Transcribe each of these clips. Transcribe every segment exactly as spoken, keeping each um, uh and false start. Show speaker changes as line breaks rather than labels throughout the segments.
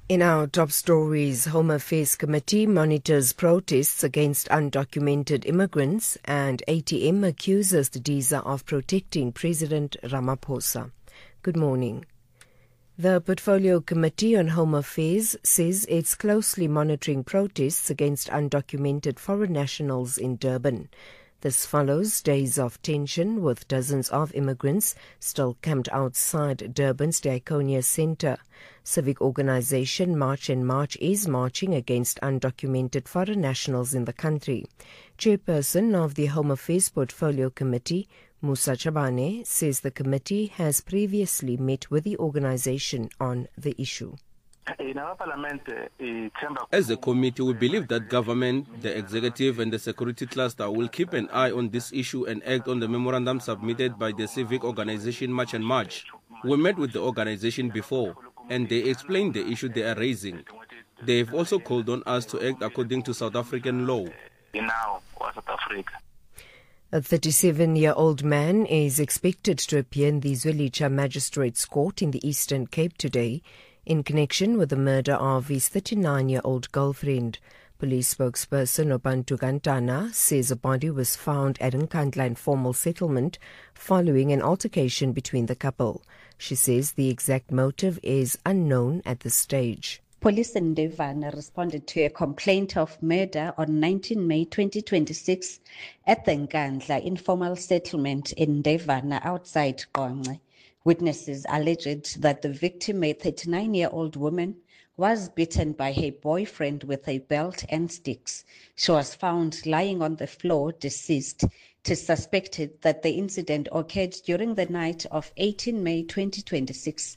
In our top stories, Home Affairs Committee monitors protests against undocumented immigrants, and A T M accuses the D I S A of protecting President Ramaphosa. Good morning. The Portfolio Committee on Home Affairs says it's closely monitoring protests against undocumented foreign nationals in Durban. This follows days of tension, with dozens of immigrants still camped outside Durban's Diakonia Centre. Civic organisation March and March is marching against undocumented foreign nationals in the country. Chairperson of the Home Affairs Portfolio Committee, Musa Chabane, says the committee has previously met with the organisation on the issue.
As a committee, we believe that government, the executive and the security cluster will keep an eye on this issue and act on the memorandum submitted by the civic organisation March and March. We met with the organisation before and they explained the issue they are raising. They have also called on us to act according to South African law.
A thirty-seven-year-old man is expected to appear in the Zwelitsha Magistrates Court in the Eastern Cape today in connection with the murder of his thirty-nine-year-old girlfriend. Police spokesperson Obantu Gantana says a body was found at Nkandla Informal Settlement following an altercation between the couple. She says the exact motive is unknown at this stage.
Police in Ndevana responded to a complaint of murder on nineteenth May twenty twenty-six at the Nkandla Informal Settlement in Ndevana outside Qonce. Witnesses alleged that the victim, a thirty-nine-year-old woman, was beaten by her boyfriend with a belt and sticks. She was found lying on the floor, deceased. It is suspected that the incident occurred during the night of eighteenth May twenty twenty-six.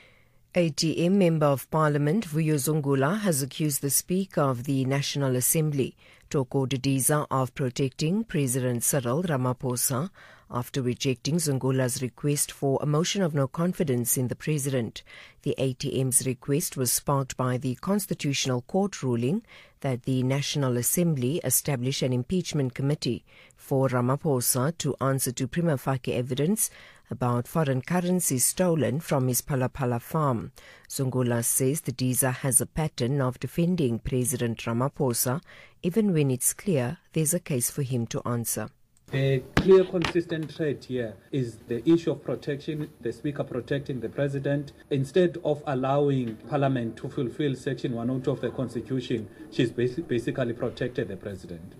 A T M Member of Parliament Vuyo Zungula has accused the Speaker of the National Assembly, Toko Didiza, of protecting President Cyril Ramaphosa after rejecting Zungula's request for a motion of no confidence in the President. The A T M's request was sparked by the Constitutional Court ruling that the National Assembly establish an impeachment committee for Ramaphosa to answer to prima facie evidence about foreign currency stolen from his Palapala farm. Zungula says the D I S A has a pattern of defending President Ramaphosa even when it's clear there's a case for him to answer.
The clear, consistent threat here is the issue of protection, the Speaker protecting the President. Instead of allowing Parliament to fulfill Section one oh two of the Constitution, she's basically protected the President.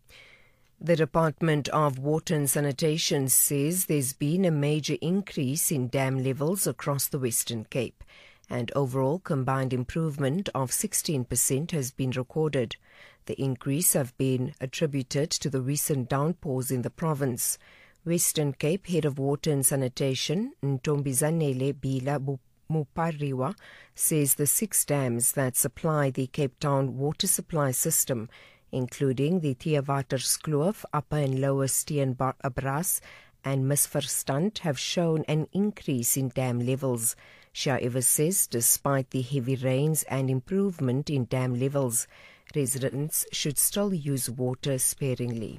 The Department of Water and Sanitation says there's been a major increase in dam levels across the Western Cape, and overall combined improvement of sixteen percent has been recorded. The increase has been attributed to the recent downpours in the province. Western Cape Head of Water and Sanitation, Ntombizanele Bila Mupariwa, says the six dams that supply the Cape Town water supply system, including the Theewaterskloof, Upper and Lower Steenbras and Misverstand, have shown an increase in dam levels. She however says despite the heavy rains and improvement in dam levels, residents should still use water sparingly.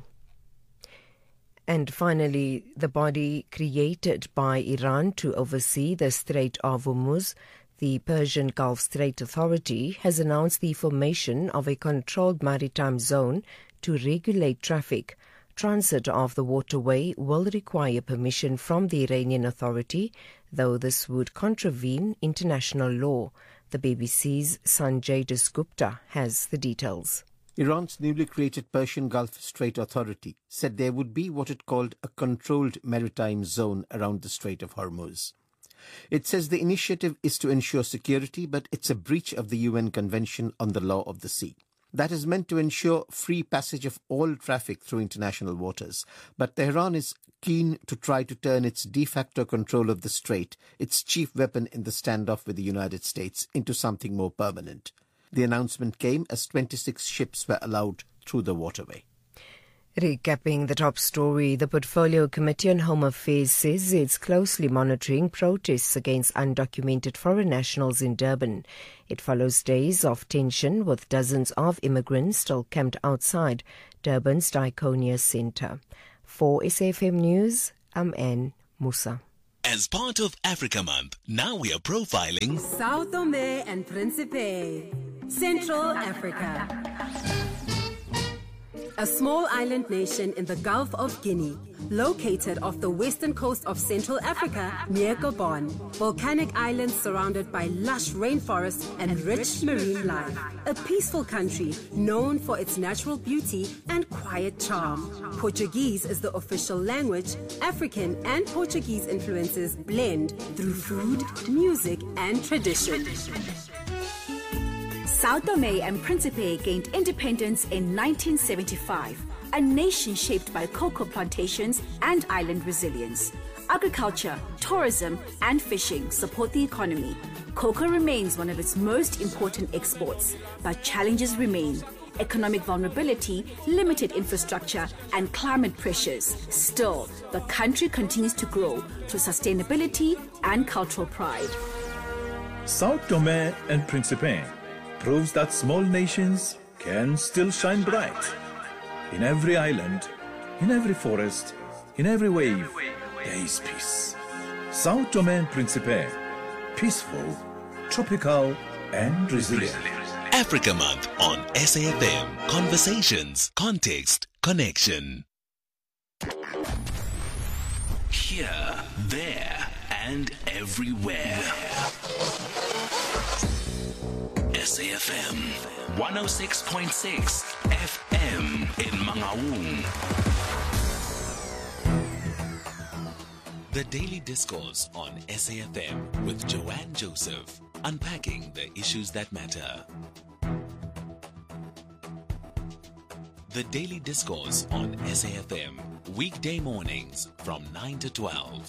And finally, the body created by Iran to oversee the Strait of Hormuz, the Persian Gulf Strait Authority, has announced the formation of a controlled maritime zone to regulate traffic. Transit of the waterway will require permission from the Iranian Authority, though this would contravene international law. The B B C's Sanjay Dasgupta has the details.
Iran's newly created Persian Gulf Strait Authority said there would be what it called a controlled maritime zone around the Strait of Hormuz. It says the initiative is to ensure security, but it's a breach of the U N Convention on the Law of the Sea. That is meant to ensure free passage of all traffic through international waters. But Tehran is keen to try to turn its de facto control of the strait, its chief weapon in the standoff with the United States, into something more permanent. The announcement came as twenty-six ships were allowed through the waterway.
Recapping the top story, the Portfolio Committee on Home Affairs says it's closely monitoring protests against undocumented foreign nationals in Durban. It follows days of tension with dozens of immigrants still camped outside Durban's Diakonia Centre. For S A F M News, I'm Anne Musa.
As part of Africa Month, now we are profiling
Sao Tome and Principe, Central Africa. A small island nation in the Gulf of Guinea, located off the western coast of Central Africa near Gabon. Volcanic islands surrounded by lush rainforests and rich marine life. A peaceful country known for its natural beauty and quiet charm. Portuguese is the official language. African and Portuguese influences blend through food, music, and tradition.
Sao Tome and Principe gained independence in nineteen seventy-five, a nation shaped by cocoa plantations and island resilience. Agriculture, tourism, and fishing support the economy. Cocoa remains one of its most important exports, but challenges remain. Economic vulnerability, limited infrastructure, and climate pressures. Still, the country continues to grow through sustainability and cultural pride.
Sao Tome and Principe proves that small nations can still shine bright. In every island, in every forest, in every wave, there is peace. Sao Tome and Principe, peaceful, tropical, and resilient.
Africa Month on S A F M. Conversations, context, connection. Here, there, and everywhere. S A F M one oh six point six F M in Mangaung. The Daily Discourse on S A F M with Joanne Joseph, unpacking the issues that matter. The Daily Discourse on S A F M, weekday mornings from nine to twelve.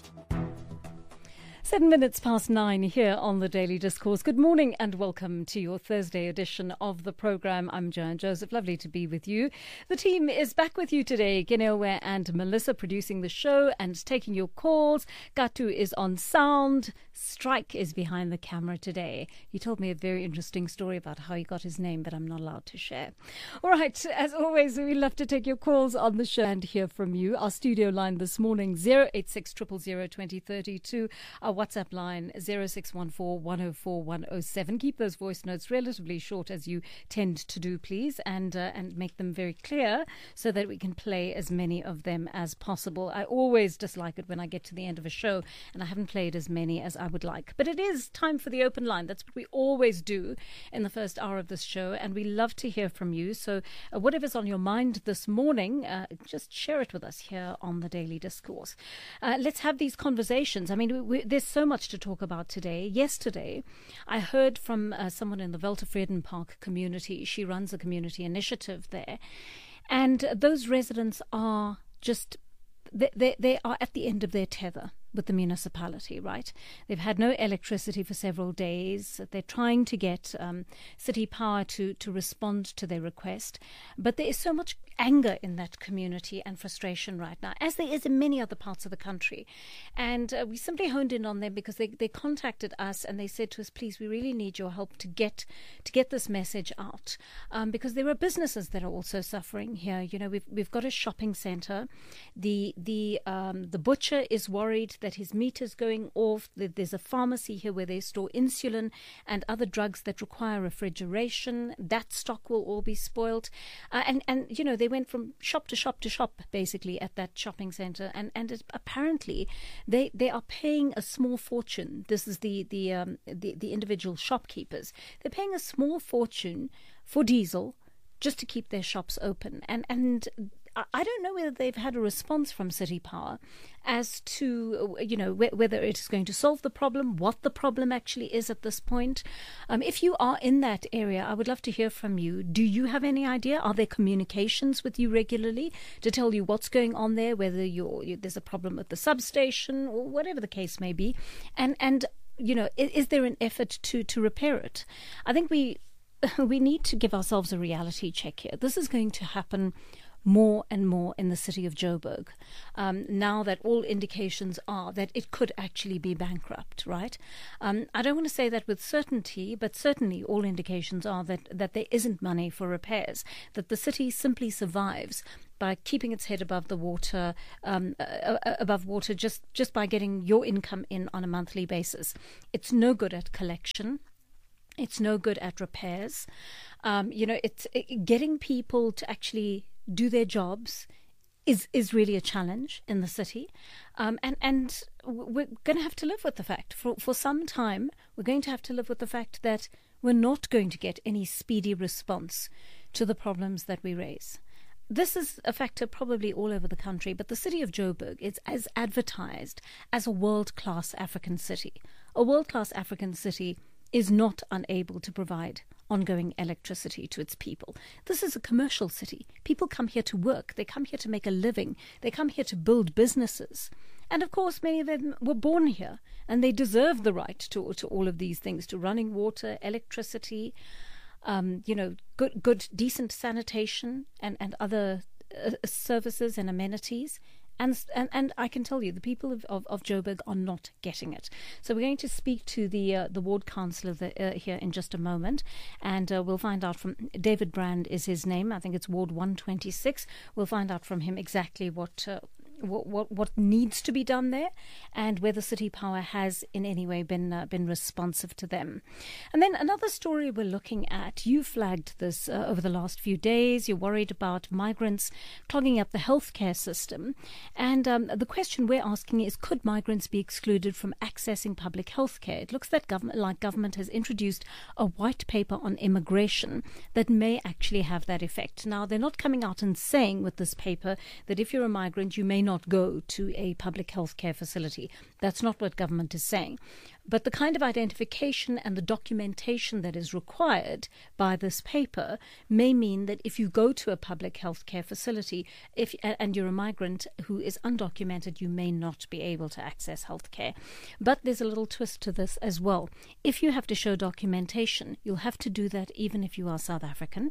Seven minutes past nine here on the Daily Discourse. Good morning and welcome to your Thursday edition of the programme. I'm Joanne Joseph. Lovely to be with you. The team is back with you today. Ginewe and Melissa producing the show and taking your calls. Gatu is on sound. Strike is behind the camera today. He told me a very interesting story about how he got his name, but I'm not allowed to share. All right, as always, we love to take your calls on the show and hear from you. Our studio line this morning, zero eight six, zero zero zero, two zero three two. Our WhatsApp line, zero six one four, one oh four, one oh seven. Keep those voice notes relatively short, as you tend to do, please, and uh, and make them very clear so that we can play as many of them as possible. I always dislike it when I get to the end of a show and I haven't played as many as I would like. But it is time for the open line. That's what we always do in the first hour of this show, and we love to hear from you. So uh, whatever's on your mind this morning, uh, just share it with us here on the Daily Discourse. Uh, let's have these conversations. I mean, we, we, there's so much to talk about today. Yesterday, I heard from uh, someone in the Weltevreden community. She runs a community initiative there. And those residents are just, they, they, they are at the end of their tether with the municipality, right? They've had no electricity for several days. They're trying to get um, City Power to, to respond to their request. But there is so much anger in that community and frustration right now, as there is in many other parts of the country. And uh, we simply honed in on them because they, they contacted us and they said to us, please, we really need your help to get to get this message out. Um, because there are businesses that are also suffering here. You know, we've we've got a shopping centre. The the um, the butcher is worried that his meter's going off. There's a pharmacy here where they store insulin and other drugs that require refrigeration. That stock will all be spoiled. Uh, and, and, you know, they went from shop to shop to shop, basically, at that shopping centre. And, and it, apparently, they, they are paying a small fortune. This is the, the, um, the, the individual shopkeepers. They're paying a small fortune for diesel just to keep their shops open. And, and I don't know whether they've had a response from City Power as to, you know, wh- whether it is going to solve the problem, what the problem actually is at this point. Um, if you are in that area, I would love to hear from you. Do you have any idea? Are there communications with you regularly to tell you what's going on there, whether you're, you, there's a problem with the substation or whatever the case may be? And, and you know, is, is there an effort to, to repair it? I think we we need to give ourselves a reality check here. This is going to happen more and more in the city of Joburg, um, now that all indications are that it could actually be bankrupt, right? Um, I don't want to say that with certainty, but certainly all indications are that, that there isn't money for repairs, that the city simply survives by keeping its head above the water, um, uh, above water, just, just by getting your income in on a monthly basis. It's no good at collection. It's no good at repairs. Um, you know, it's it, getting people to actually do their jobs is is really a challenge in the city. Um, and, and we're going to have to live with the fact, for, for some time, we're going to have to live with the fact that we're not going to get any speedy response to the problems that we raise. This is a factor probably all over the country, but the city of Joburg is as advertised as a world-class African city. A world-class African city is not unable to provide ongoing electricity to its people. This is a commercial city. People come here to work. They come here to make a living. They come here to build businesses. And of course, many of them were born here, and they deserve the right to, to all of these things, to running water, electricity, Um, you know, good, good, decent sanitation and, and other uh, services and amenities. And, and and I can tell you, the people of, of, of Joburg are not getting it. So we're going to speak to the uh, the ward councillor the, uh, here in just a moment, and uh, we'll find out from David Brand is his name. I think it's Ward one twenty-six. We'll find out from him exactly what. Uh, What, what what needs to be done there, and whether City Power has in any way been uh, been responsive to them. And then another story we're looking at, you flagged this uh, over the last few days. You're worried about migrants clogging up the healthcare system, and um, the question we're asking is, could migrants be excluded from accessing public healthcare? It looks that government, like government has introduced a white paper on immigration that may actually have that effect. Now, they're not coming out and saying with this paper that if you're a migrant, you may not go to a public health care facility. That's not what government is saying. But the kind of identification and the documentation that is required by this paper may mean that if you go to a public health care facility if, and you're a migrant who is undocumented, you may not be able to access health care. But there's a little twist to this as well. If you have to show documentation, you'll have to do that even if you are South African.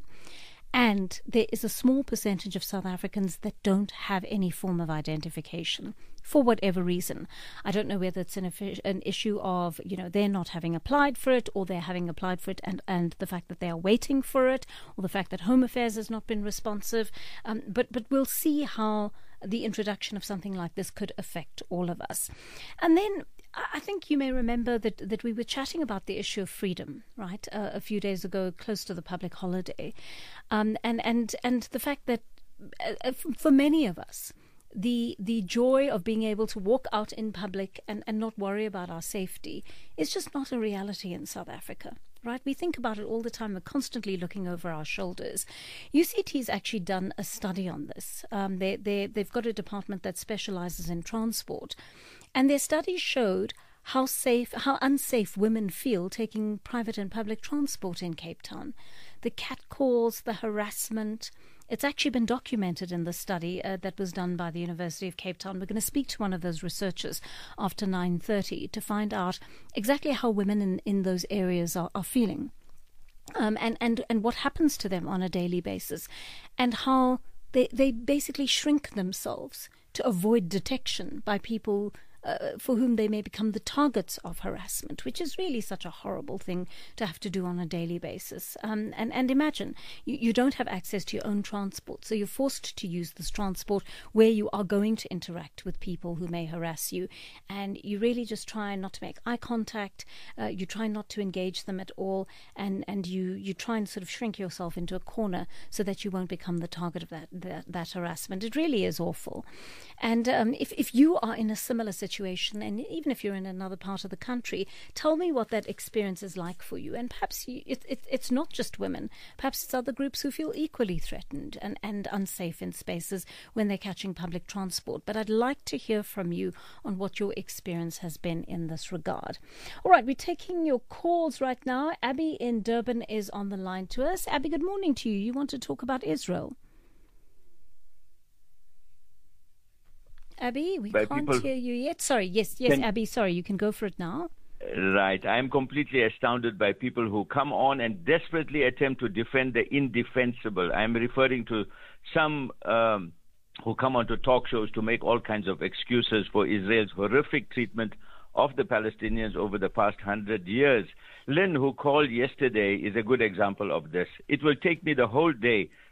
And there is a small percentage of South Africans that don't have any form of identification for whatever reason. I don't know whether it's an, an issue of, you know, they're not having applied for it, or they're having applied for it and, and the fact that they are waiting for it, or the fact that Home Affairs has not been responsive. Um, but, but we'll see how the introduction of something like this could affect all of us. And then I think you may remember that, that we were chatting about the issue of freedom, right, uh, a few days ago, close to the public holiday. Um, and, and, and the fact that uh, for many of us, the the joy of being able to walk out in public and, and not worry about our safety is just not a reality in South Africa. Right? We think about it all the time. We're constantly looking over our shoulders. U C T's actually done a study on this. Um, they, they, they've got a department that specializes in transport. And their study showed how safe, how unsafe women feel taking private and public transport in Cape Town. The catcalls, the harassment. It's actually been documented in the study uh, that was done by the University of Cape Town. We're going to speak to one of those researchers after nine thirty to find out exactly how women in, in those areas are, are feeling, um, and, and, and what happens to them on a daily basis, and how they, they basically shrink themselves to avoid detection by people Uh, for whom they may become the targets of harassment, which is really such a horrible thing to have to do on a daily basis. Um, and, and imagine, you, you don't have access to your own transport, so you're forced to use this transport where you are going to interact with people who may harass you. And you really just try not to make eye contact, uh, you try not to engage them at all, and, and you, you try and sort of shrink yourself into a corner so that you won't become the target of that, that, that harassment. It really is awful. And um, if, if you are in a similar situation, Situation, and even if you're in another part of the country, tell me what that experience is like for you. And perhaps you, it, it, it's not just women. Perhaps it's other groups who feel equally threatened and, and unsafe in spaces when they're catching public transport. But I'd like to hear from you on what your experience has been in this regard. All right, we're taking your calls right now. Abby in Durban is on the line to us. Abby, good morning to you. You want to talk about Israel? Abby, we
By
can't
people,
hear you yet. Sorry, yes, yes,
can,
Abby, sorry, you can go for it now.
Right. I'm completely astounded by people who come on and desperately attempt to defend the indefensible. I'm referring to some um, who come onto talk shows to make all kinds of excuses for Israel's horrific treatment of the Palestinians over the past hundred years. Lynn, who called yesterday, is a good example of this. It will take me the whole day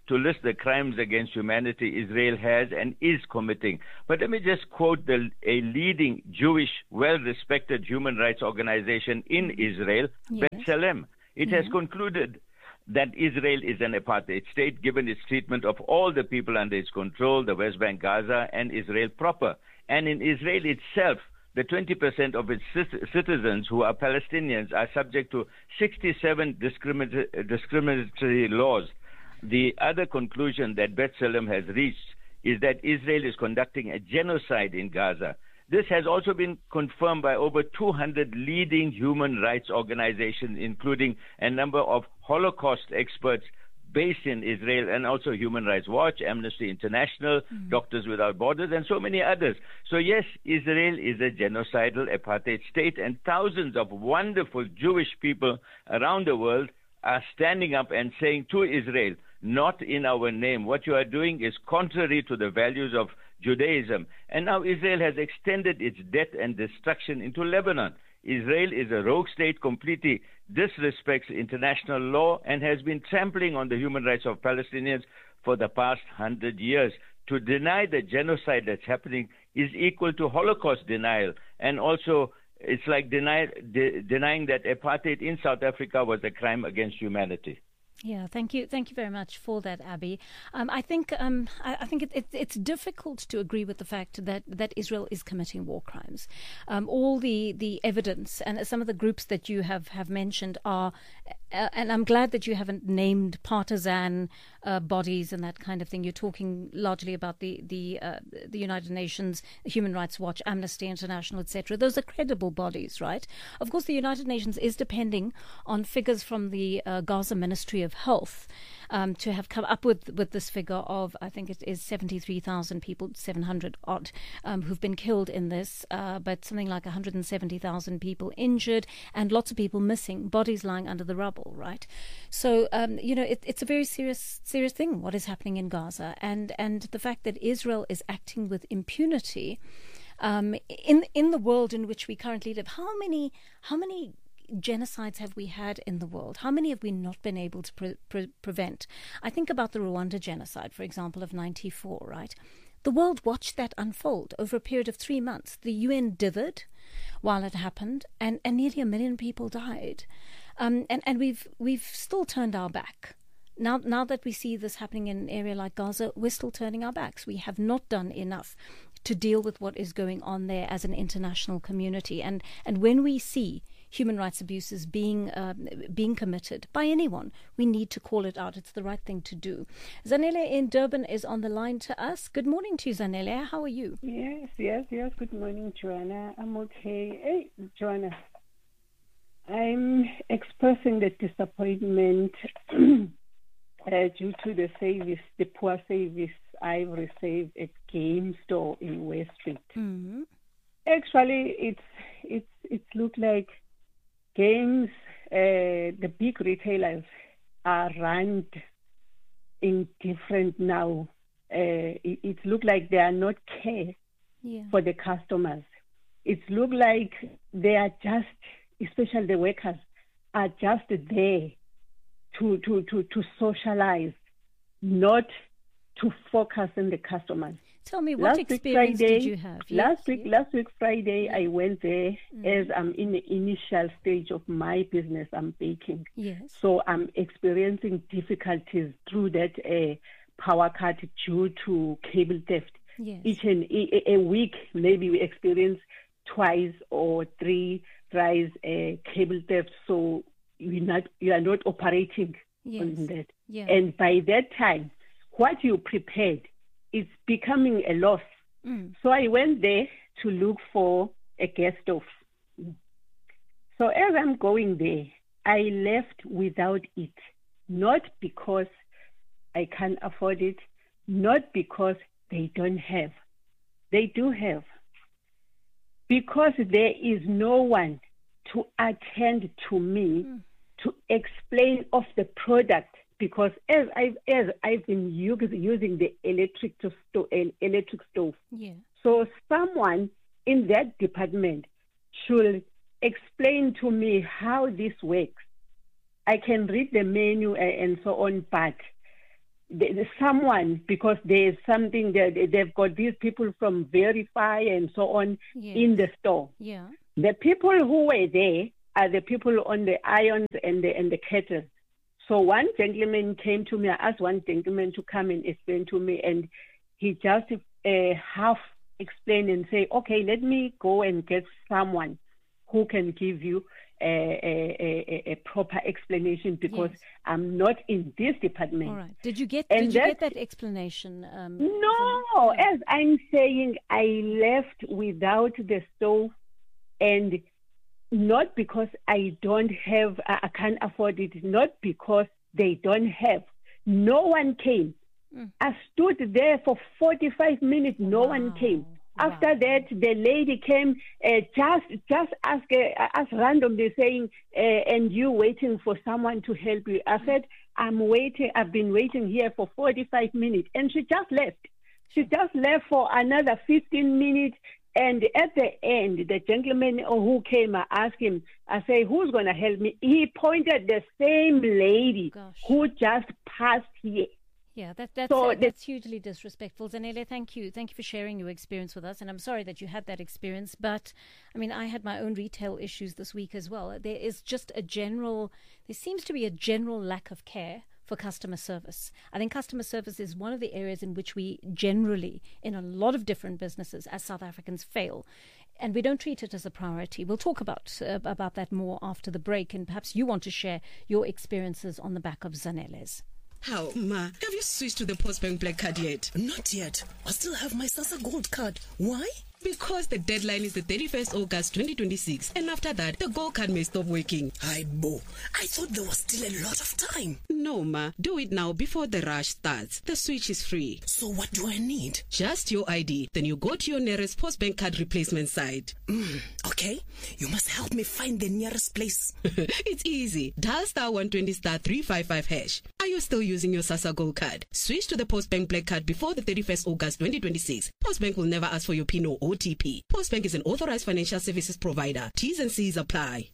to list the crimes against humanity Israel has and is committing. But let me just quote the, a leading Jewish, well-respected human rights organization in Israel,
Yes.
B'Tselem. It has concluded that Israel is an apartheid state given its treatment of all the people under its control, the West Bank, Gaza, and Israel proper. And in Israel itself, the twenty percent of its citizens who are Palestinians are subject to sixty-seven discriminatory, discriminatory laws. The other conclusion that B'Tselem has reached is that Israel is conducting a genocide in Gaza. This has also been confirmed by over two hundred leading human rights organizations, including a number of Holocaust experts based in Israel, and also Human Rights Watch, Amnesty International, mm. Doctors Without Borders, and so many others. So yes, Israel is a genocidal apartheid state, and thousands of wonderful Jewish people around the world are standing up and saying to Israel, not in our name. What you are doing is contrary to the values of Judaism. And now Israel has extended its death and destruction into Lebanon. Israel is a rogue state, completely disrespects international law, and has been trampling on the human rights of Palestinians for the past hundred years. To deny the genocide that's happening is equal to Holocaust denial. And also, it's like deny, de, denying that apartheid in South Africa was a crime against humanity.
Yeah, thank you, thank you very much for that, Abby. Um, I think um, I, I think it, it, it's difficult to agree with the fact that, that Israel is committing war crimes. Um, all the, the evidence and some of the groups that you have, have mentioned are, uh, and I'm glad that you haven't named partisan uh, bodies and that kind of thing. You're talking largely about the the uh, the United Nations, Human Rights Watch, Amnesty International, et cetera. Those are credible bodies, right? Of course, the United Nations is depending on figures from the uh, Gaza Ministry of Health um, to have come up with, with this figure of, I think it is seventy-three thousand people, seven hundred odd, um, who've been killed in this, uh, but something like one hundred seventy thousand people injured and lots of people missing, bodies lying under the rubble, right? So, um, you know, it, it's a very serious serious thing, what is happening in Gaza. And, and the fact that Israel is acting with impunity um, in in the world in which we currently live. How many, how many genocides have we had in the world? How many have we not been able to pre- pre- prevent? I think about the Rwanda genocide, for example, of ninety-four, right? The world watched that unfold over a period of three months. The U N dithered while it happened, and, and nearly a million people died. Um, and, and we've we've still turned our back. Now, now that we see this happening in an area like Gaza, we're still turning our backs. We have not done enough to deal with what is going on there as an international community. And, and when we see human rights abuses being uh, being committed by anyone, we need to call it out. It's the right thing to do. Zanele in Durban is on the line to us. Good morning to you, Zanele. How are you?
Yes, yes, yes. Good morning, Joanna. I'm okay. Hey, Joanna, I'm expressing the disappointment uh, due to the service, the poor service I've received at Game Store in West Street.
Mm-hmm.
Actually, it's it's it looked like games, uh, the big retailers are run in different now. Uh, it, it looks like they are not care
yeah.
for the customers. It looks like they are just, especially the workers, are just there to, to, to, to socialize, not to focus on the customers.
Tell me, what
last
experience
Friday,
did you have?
Last
yes,
week,
yes.
last week Friday, I went there
Mm.
as I'm in the initial stage of my business. I'm baking,
Yes.
so I'm experiencing difficulties through that uh, power cut due to cable theft.
Yes.
Each and a, a week, maybe we experience twice or three rise uh, cable theft. So you not you are not operating
Yes.
on that,
Yeah.
and by that time, what you prepared is becoming a loss.
Mm.
So I went there to look for a gas stove. So as I'm going there, I left without it, not because I can't afford it, not because they don't have. They do have. Because there is no one to attend to me
Mm.
to explain of the product. Because as I've, as I've been using the electric to sto- electric stove,
Yeah.
so someone in that department should explain to me how this works. I can read the menu and so on, but the, someone, because there's something that they've got these people from Verify and so on yes. in the store.
Yeah.
The people who were there are the people on the irons and the and the kettle. So one gentleman came to me. I asked one gentleman to come and explain to me, and he just uh, half explained and say, "Okay, let me go and get someone who can give you a, a, a, a proper explanation because yes. I'm not in this department."
All right. Did you get? And did you get that explanation? Um,
no.
from, yeah.
As I'm saying, I left without the stove, and not because I don't have, I can't afford it. Not because they don't have. No one came. Mm. I stood there for forty-five minutes. No wow. one came. After wow. that, the lady came, uh, just just ask uh, ask randomly saying, uh, and you waiting for someone to help you. I said, I'm waiting. I've been waiting here for forty-five minutes. And she just left. She just left for another fifteen minutes. And at the end, the gentleman who came, I asked him, I say, who's going to help me? He pointed the same lady
Gosh.
who just passed here.
Yeah, that, that's,
so
uh, that's hugely disrespectful. Zanele, thank you. Thank you for sharing your experience with us. And I'm sorry that you had that experience. But, I mean, I had my own retail issues this week as well. There is just a general, there seems to be a general lack of care for customer service. I think customer service is one of the areas in which we generally, in a lot of different businesses, as South Africans, fail. And we don't treat it as a priority. We'll talk about uh, about that more after the break. And perhaps you want to share your experiences on the back of Zanele's.
How, Ma? Have you switched to the Postbank Black Card yet? Not yet. I still have my SASSA Gold Card. Why? Because the deadline is the thirty-first of August twenty twenty-six, and after that, the Gold Card may stop working. Hi, Bo. I thought there was still a lot of time. No, Ma. Do it now before the rush starts. The switch is free. So what do I need? Just your I D. Then you go to your nearest Postbank Card replacement site. Mm, okay. You must help me find the nearest place. It's easy. Dial star one twenty star three five five hash. Are you still using your SASSA Gold Card? Switch to the Postbank Black Card before the thirty-first of August twenty twenty-six. Postbank will never ask for your PIN or O T P. Postbank is an authorized financial services provider. T's and C's apply.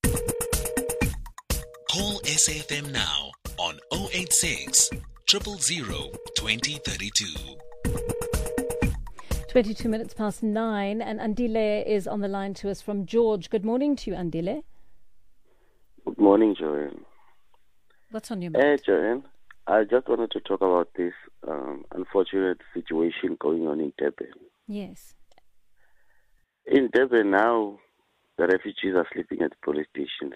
Call S A F M now on zero eight six, zero zero zero, two zero three two.
twenty-two minutes past nine, and Andile is on the line to us from George. Good morning to you, Andile.
Good morning, Joanne.
What's on your mind?
Hey, Joanne. I just wanted to talk about this um, unfortunate situation going on in Durban.
Yes.
In Durban now, the refugees are sleeping at police stations.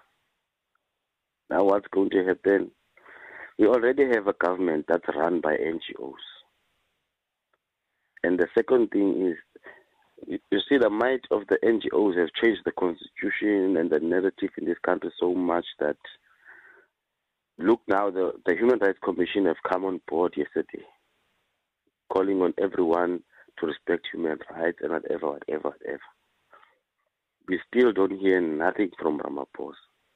Now what's going to happen? We already have a government that's run by N G Os. And the second thing is, you see, the might of the N G Os have changed the constitution and the narrative in this country so much that, look now, the, the Human Rights Commission have come on board yesterday, calling on everyone to respect human rights and whatever, whatever, whatever. We still don't hear nothing from Ramaphosa.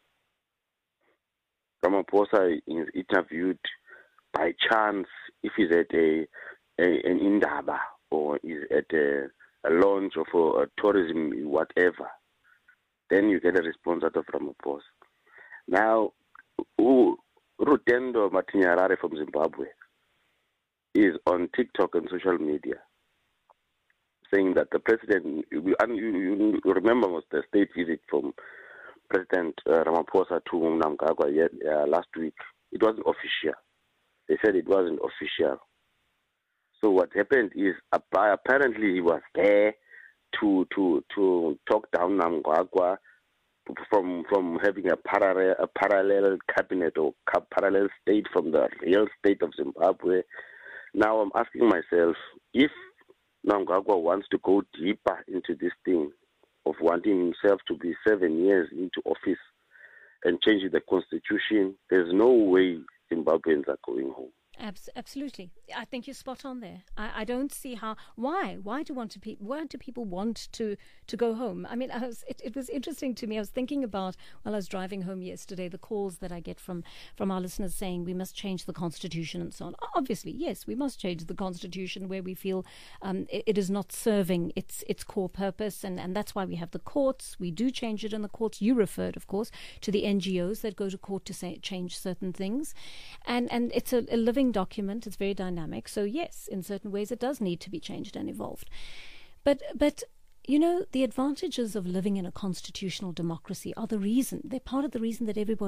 Ramaphosa is interviewed by chance if he's at a, a an Indaba or is at a, a launch of a, a tourism, whatever. Then you get a response out of Ramaphosa. Now, who, Rutendo Matinyarare from Zimbabwe is on TikTok and social media saying that the president, and you, you remember was the state visit from President uh, Ramaphosa to Mnangagwa yet, uh, last week. It wasn't official. They said it wasn't official. So what happened is apparently he was there to to to talk down Mnangagwa from from having a parallel a parallel cabinet or parallel state from the real state of Zimbabwe. Now I'm asking myself, if Mnangagwa wants to go deeper into this thing of wanting himself to be seven years into office and changing the constitution, there's no way Zimbabweans are going home.
Abs- absolutely. I think you're spot on there. I, I don't see how. Why? Why do want to pe- Why do people want to, to go home? I mean, I was, it, it was interesting to me. I was thinking about while I was driving home yesterday the calls that I get from from our listeners saying we must change the constitution and so on. Obviously, yes, we must change the constitution where we feel um, it, it is not serving its its core purpose, and, and that's why we have the courts. We do change it in the courts. You referred, of course, to the N G Os that go to court to say change certain things, and and it's a, a living document. It's very dynamic. So yes, in certain ways it does need to be changed and evolved. But but you know, the advantages of living in a constitutional democracy are the reason, they're part of the reason that everybody